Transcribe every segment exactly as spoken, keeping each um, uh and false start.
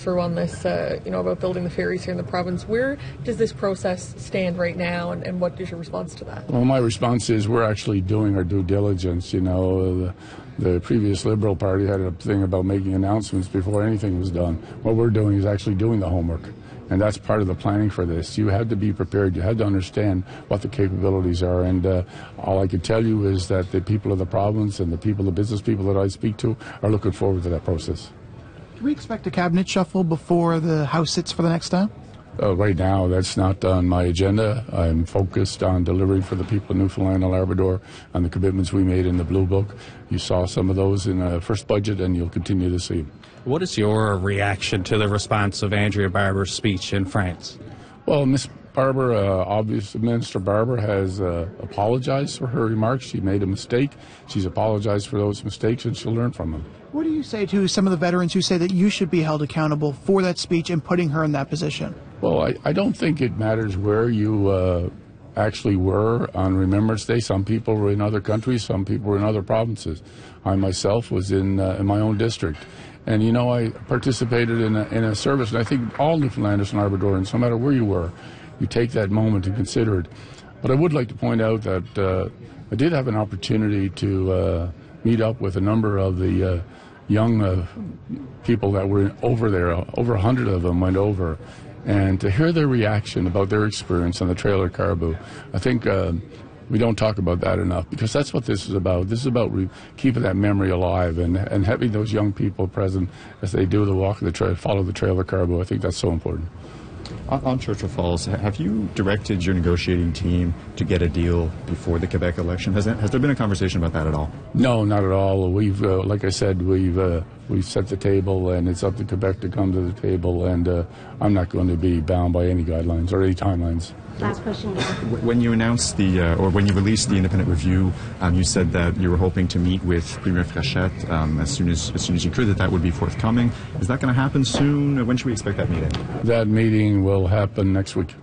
through on this, uh, you know, about building the ferries here in the province. Where does this process stand right now, and, and what is your response to that? Well, my response is we're actually doing our due diligence. You know, the, the previous Liberal Party had a thing about making announcements before anything was done. What we're doing is actually doing the homework. And that's part of the planning for this. You had to be prepared. You had to understand what the capabilities are. And uh, all I can tell you is that the people of the province and the people, the business people that I speak to, are looking forward to that process. Do we expect a cabinet shuffle before the House sits for the next time? Uh, right now, that's not on my agenda. I'm focused on delivering for the people of Newfoundland and Labrador on the commitments we made in the Blue Book. You saw some of those in the first budget, and you'll continue to see them. What is your reaction to the response of Andrea Barber's speech in France? Well, Miz Barber, uh, obviously, Minister Barber has uh, apologized for her remarks. She made a mistake. She's apologized for those mistakes, and she'll learn from them. What do you say to some of the veterans who say that you should be held accountable for that speech and putting her in that position? Well, I, I don't think it matters where you uh, actually were on Remembrance Day. Some people were in other countries. Some people were in other provinces. I myself was in, uh, in my own district. And, you know, I participated in a, in a service, and I think all Newfoundlanders and Labradorans, no matter where you were, you take that moment and consider it. But I would like to point out that uh, I did have an opportunity to uh, meet up with a number of the uh, young uh, people that were over there. Over a hundred of them went over. And to hear their reaction about their experience on the Trailer Caribou, I think uh, we don't talk about that enough, because that's what this is about. This is about re- keeping that memory alive and, and having those young people present as they do the walk of the trail, follow the Trailer Caribou. I think that's so important. On, on Churchill Falls, have you directed your negotiating team to get a deal before the Quebec election? Has, that, has there been a conversation about that at all? No, not at all. We've, uh, like I said, we've uh, we've set the table, and it's up to Quebec to come to the table. And uh, I'm not going to be bound by any guidelines or any timelines. Last question. When you announced the, uh, or when you released the independent review, um, you said that you were hoping to meet with Premier Frechette um, as soon as as soon as you could. That that would be forthcoming. Is that going to happen soon? When should we expect that meeting? That meeting will happen next week.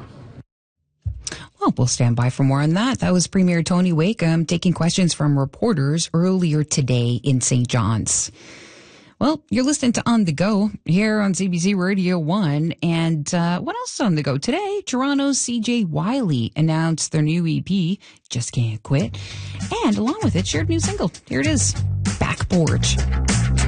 Well, we'll stand by for more on that. That was Premier Tony Wakeham taking questions from reporters earlier today in Saint John's. Well, you're listening to On The Go here on C B C Radio one. And uh, what else is on the go? Today, Toronto's C J Wiley announced their new E P, Just Can't Quit. And along with it, shared a new single. Here it is, Back Porch.